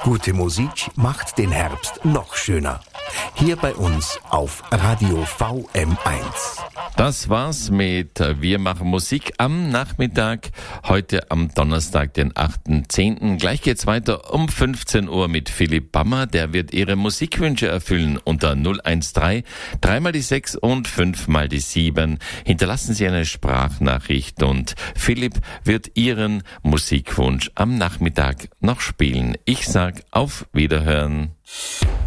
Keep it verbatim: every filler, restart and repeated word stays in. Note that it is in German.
Gute Musik macht den Herbst noch schöner. Hier bei uns auf Radio V M eins. Das war's mit Wir machen Musik am Nachmittag, heute am Donnerstag, den achten zehnten Gleich geht's weiter um fünfzehn Uhr mit Philipp Bammer, der wird Ihre Musikwünsche erfüllen unter null eins drei, drei mal die sechs und fünf mal die sieben. Hinterlassen Sie eine Sprachnachricht und Philipp wird Ihren Musikwunsch am Nachmittag noch spielen. Ich sag auf Wiederhören.